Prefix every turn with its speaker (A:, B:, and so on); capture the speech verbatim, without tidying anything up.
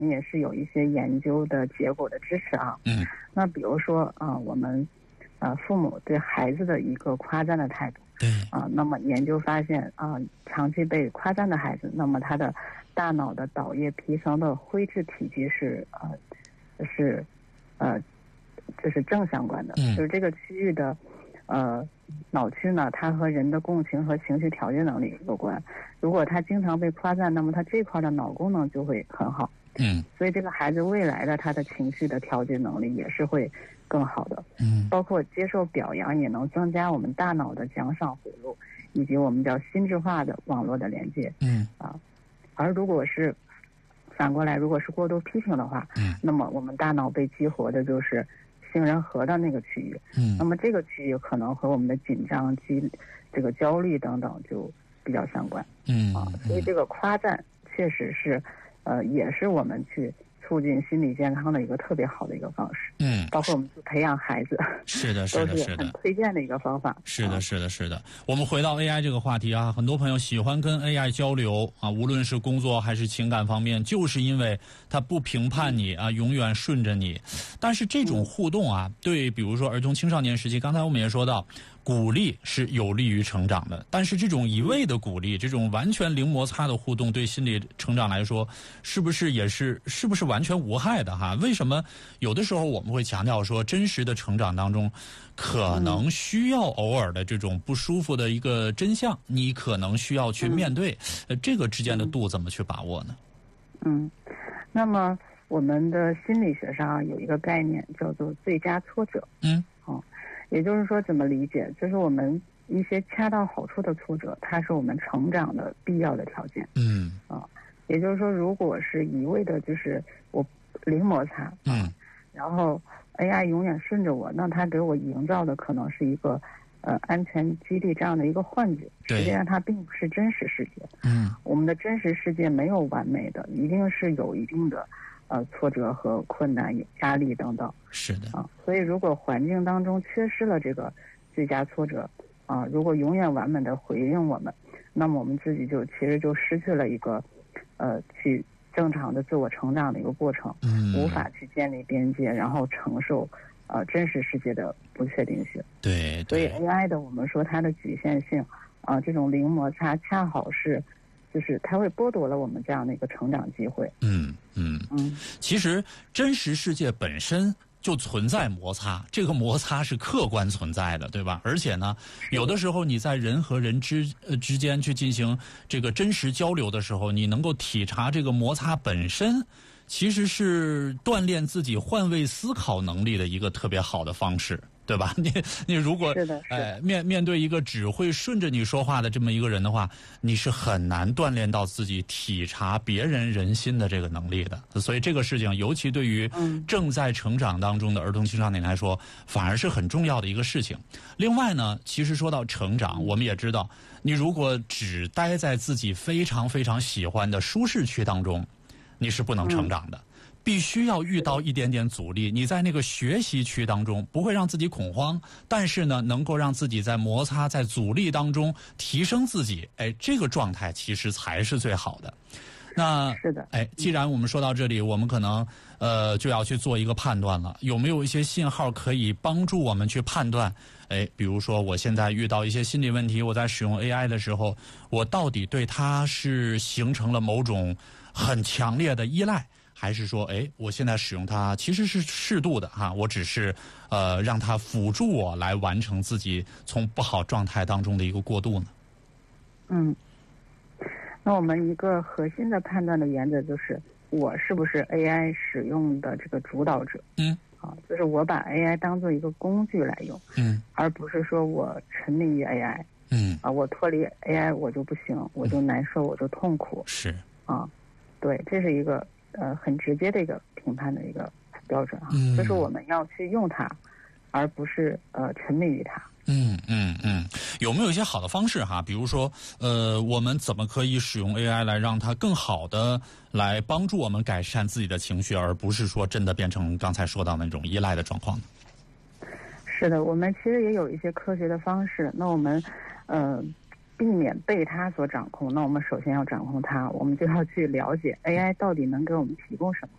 A: 也是有一些研究的结果的支持啊。
B: 嗯，
A: 那比如说啊、呃，我们呃父母对孩子的一个夸赞的态度。
B: 对
A: 啊、呃，那么研究发现啊、呃，长期被夸赞的孩子，那么他的大脑的岛叶皮层的灰质体积是呃是呃这是正相关的，
B: 嗯、
A: 就是这个区域的呃脑区呢，它和人的共情和情绪调节能力有关。如果他经常被夸赞，那么他这块的脑功能就会很好。
B: 嗯，
A: 所以这个孩子未来的他的情绪的调节能力也是会更好的。
B: 嗯，
A: 包括接受表扬也能增加我们大脑的奖赏回路，以及我们叫心智化的网络的连接。
B: 嗯
A: 啊，而如果是反过来，如果是过度批评的话，
B: 嗯，
A: 那么我们大脑被激活的就是杏仁核的那个区域。
B: 嗯，
A: 那么这个区域可能和我们的紧张、激这个焦虑等等就比较相关。
B: 嗯
A: 啊，所以这个夸赞确实是。呃，也是我们去促进心理健康的一个特别好的一个方式。
B: 嗯，
A: 包括我们去培养孩子，
B: 是的，是的，是的，
A: 都是很推荐的一个方法。
B: 是的，是的，是的。我们回到 A I 这个话题啊，很多朋友喜欢跟 A I 交流啊，无论是工作还是情感方面，就是因为它不评判你啊，永远顺着你。但是这种互动啊，对，比如说儿童青少年时期，刚才我们也说到，鼓励是有利于成长的，但是这种一味的鼓励，这种完全零摩擦的互动，对心理成长来说，是不是也是是不是完全无害的哈？为什么有的时候我们会强调说，真实的成长当中，可能需要偶尔的这种不舒服的一个真相，你可能需要去面对，呃，这个之间的度怎么去把握呢？
A: 嗯，那么我们的心理学上有一个概念叫做最佳挫折。
B: 嗯。
A: 也就是说，怎么理解？就是我们一些恰到好处的挫折，它是我们成长的必要的条件。
B: 嗯
A: 啊，也就是说，如果是一味的，就是我零摩擦，
B: 嗯，
A: 然后 A I 永远顺着我，那它给我营造的可能是一个呃安全基地这样的一个幻觉，实际上它并不是真实世界。
B: 嗯，
A: 我们的真实世界没有完美的，一定是有一定的。呃，挫折和困难、压力等等，
B: 是的
A: 啊。所以，如果环境当中缺失了这个最佳挫折，啊，如果永远完美的回应我们，那么我们自己就其实就失去了一个，呃，去正常的自我成长的一个过程，
B: 嗯，
A: 无法去建立边界，然后承受呃真实世界的不确定性。
B: 对，
A: 所以 A I 的我们说它的局限性，啊，这种零摩擦恰好是。就是它会剥夺了我们这样的一个成长机会。
B: 嗯嗯
A: 嗯，
B: 其实真实世界本身就存在摩擦，这个摩擦是客观存在的，对吧？而且呢，有的时候你在人和人之呃之间去进行这个真实交流的时候，你能够体察这个摩擦本身，其实是锻炼自己换位思考能力的一个特别好的方式。对吧？你你如果哎面面对一个只会顺着你说话的这么一个人的话，你是很难锻炼到自己体察别人人心的这个能力的。所以这个事情，尤其对于正在成长当中的儿童青少年来说，反而是很重要的一个事情。另外呢，其实说到成长，我们也知道，你如果只待在自己非常非常喜欢的舒适区当中，你是不能成长的。嗯，必须要遇到一点点阻力，你在那个学习区当中不会让自己恐慌，但是呢，能够让自己在摩擦、在阻力当中提升自己，哎，这个状态其实才是最好的。那
A: 是的，
B: 哎，既然我们说到这里，我们可能呃就要去做一个判断了，有没有一些信号可以帮助我们去判断？哎，比如说我现在遇到一些心理问题，我在使用 A I 的时候，我到底对它是形成了某种很强烈的依赖？还是说，哎，我现在使用它其实是适度的哈，我只是呃让它辅助我来完成自己从不好状态当中的一个过渡呢？
A: 嗯，那我们一个核心的判断的原则就是，我是不是 A I 使用的这个主导者？
B: 嗯，
A: 啊，就是我把 A I 当做一个工具来用，
B: 嗯，
A: 而不是说我沉迷于 A I，
B: 嗯，
A: 啊，我脱离 A I 我就不行，我就难受，我就痛苦，
B: 是
A: 啊，对，这是一个。呃，很直接的一个评判的一个标准啊，
B: 嗯，
A: 就是我们要去用它，而不是呃沉迷于它。
B: 嗯嗯嗯，有没有一些好的方式哈？比如说，呃，我们怎么可以使用 A I 来让它更好的来帮助我们改善自己的情绪，而不是说真的变成刚才说到那种依赖的状况呢？
A: 是的，我们其实也有一些科学的方式。那我们呃。避免被它所掌控，那我们首先要掌控它，我们就要去了解 A I 到底能给我们提供什么。